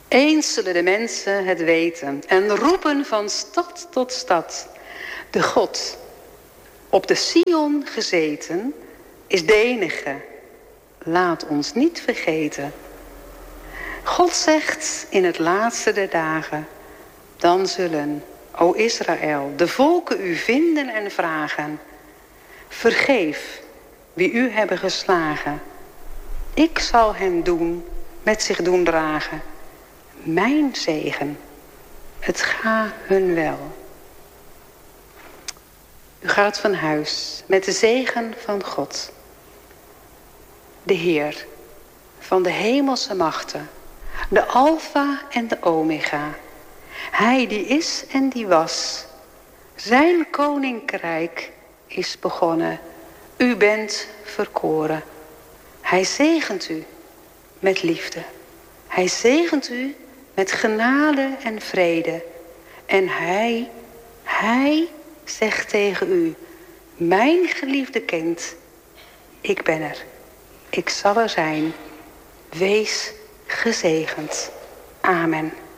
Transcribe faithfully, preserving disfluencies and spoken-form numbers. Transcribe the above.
Eens zullen de mensen het weten en roepen van stad tot stad. De God, op de Sion gezeten, is de enige. Laat ons niet vergeten. God zegt in het laatste der dagen, dan zullen, o Israël, de volken u vinden en vragen. Vergeef wie u hebben geslagen. Ik zal hen doen, met zich doen dragen. Mijn zegen, het ga hun wel. U gaat van huis met de zegen van God. De Heer van de hemelse machten, de Alfa en de Omega. Hij die is en die was. Zijn koninkrijk is begonnen. U bent verkoren. Hij zegent u met liefde. Hij zegent u met genade en vrede. En hij, hij zegt tegen u, mijn geliefde kind, ik ben er. Ik zal er zijn. Wees gezegend. Amen.